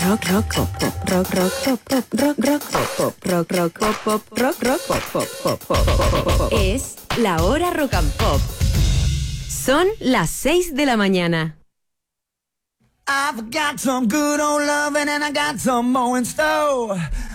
Rock, rock, pop, pop, rock, rock, pop, pop, rock, rock, pop, pop, rock, rock, pop, pop, rock, rock, pop, pop, pop, pop, pop, pop. Es la hora rock and pop. Son las 6 de la mañana. I've got some good old loving and I got some more in store.